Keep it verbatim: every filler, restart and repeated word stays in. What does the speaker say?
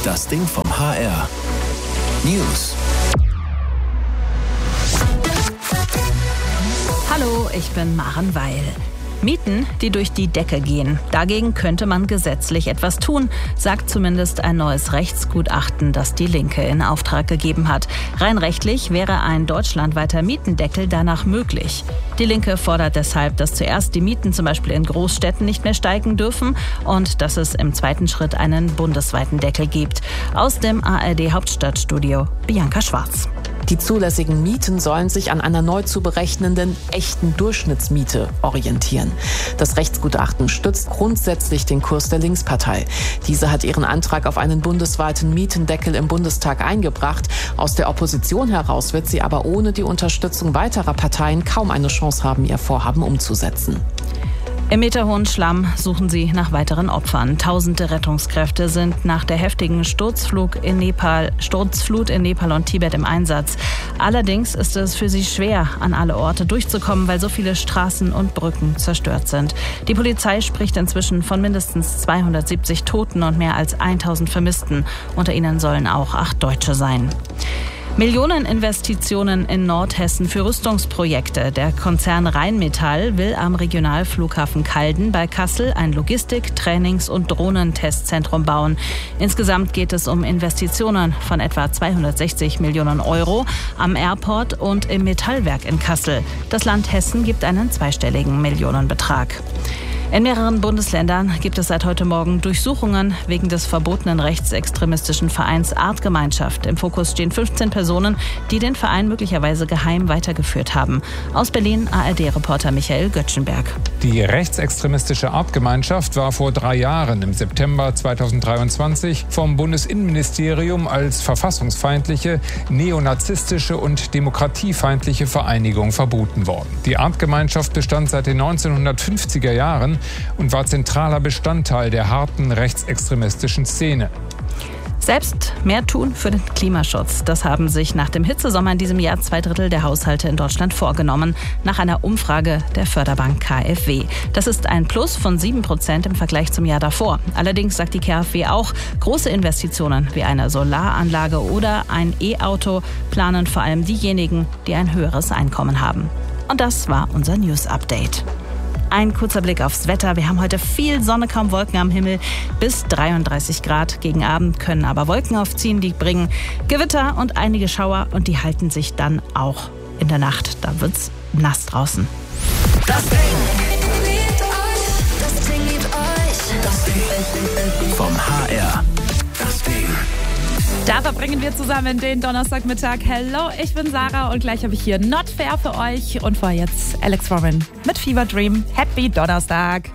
Das Ding vom H R. News. Hallo, ich bin Maren Weil. Mieten, die durch die Decke gehen. Dagegen könnte man gesetzlich etwas tun, sagt zumindest ein neues Rechtsgutachten, das die Linke in Auftrag gegeben hat. Rein rechtlich wäre ein deutschlandweiter Mietendeckel danach möglich. Die Linke fordert deshalb, dass zuerst die Mieten zum Beispiel in Großstädten nicht mehr steigen dürfen und dass es im zweiten Schritt einen bundesweiten Deckel gibt. Aus dem A R D Hauptstadtstudio Bianca Schwarz. Die zulässigen Mieten sollen sich an einer neu zu berechnenden echten Durchschnittsmiete orientieren. Das Rechtsgutachten stützt grundsätzlich den Kurs der Linkspartei. Diese hat ihren Antrag auf einen bundesweiten Mietendeckel im Bundestag eingebracht. Aus der Opposition heraus wird sie aber ohne die Unterstützung weiterer Parteien kaum eine Chance haben, ihr Vorhaben umzusetzen. Im meterhohen Schlamm suchen sie nach weiteren Opfern. Tausende Rettungskräfte sind nach der heftigen Sturzflug in Nepal, Sturzflut in Nepal und Tibet im Einsatz. Allerdings ist es für sie schwer, an alle Orte durchzukommen, weil so viele Straßen und Brücken zerstört sind. Die Polizei spricht inzwischen von mindestens zweihundertsiebzig Toten und mehr als tausend Vermissten. Unter ihnen sollen auch acht Deutsche sein. Millioneninvestitionen in Nordhessen für Rüstungsprojekte. Der Konzern Rheinmetall will am Regionalflughafen Calden bei Kassel ein Logistik-, Trainings- und Drohnentestzentrum bauen. Insgesamt geht es um Investitionen von etwa zweihundertsechzig Millionen Euro am Airport und im Metallwerk in Kassel. Das Land Hessen gibt einen zweistelligen Millionenbetrag. In mehreren Bundesländern gibt es seit heute Morgen Durchsuchungen wegen des verbotenen rechtsextremistischen Vereins Artgemeinschaft. Im Fokus stehen fünfzehn Personen, die den Verein möglicherweise geheim weitergeführt haben. Aus Berlin A R D-Reporter Michael Göttschenberg. Die rechtsextremistische Artgemeinschaft war vor drei Jahren im September zweitausenddreiundzwanzig vom Bundesinnenministerium als verfassungsfeindliche, neonazistische und demokratiefeindliche Vereinigung verboten worden. Die Artgemeinschaft bestand seit den neunzehnhundertfünfziger Jahren und war zentraler Bestandteil der harten rechtsextremistischen Szene. Selbst mehr tun für den Klimaschutz. Das haben sich nach dem Hitzesommer in diesem Jahr zwei Drittel der Haushalte in Deutschland vorgenommen, nach einer Umfrage der Förderbank K f W. Das ist ein Plus von sieben Prozent im Vergleich zum Jahr davor. Allerdings sagt die K f W auch, große Investitionen wie eine Solaranlage oder ein E-Auto planen vor allem diejenigen, die ein höheres Einkommen haben. Und das war unser News-Update. Ein kurzer Blick aufs Wetter. Wir haben heute viel Sonne, kaum Wolken am Himmel, bis dreiunddreißig Grad. Gegen Abend können aber Wolken aufziehen, die bringen Gewitter und einige Schauer und die halten sich dann auch in der Nacht. Da wird's nass draußen. Das Ding liebt euch. Das Ding liebt euch. Das Ding vom H R. Das Ding. Da verbringen wir zusammen den Donnerstagmittag. Hello, ich bin Sarah und gleich habe ich hier Not Fair für euch. Und vorher jetzt Alex Warren mit Fever Dream. Happy Donnerstag.